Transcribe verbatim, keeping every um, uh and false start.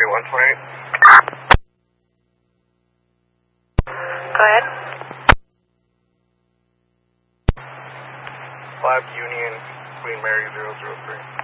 ninety-one twenty-eight. Go ahead. five Union, Queen Mary zero zero three.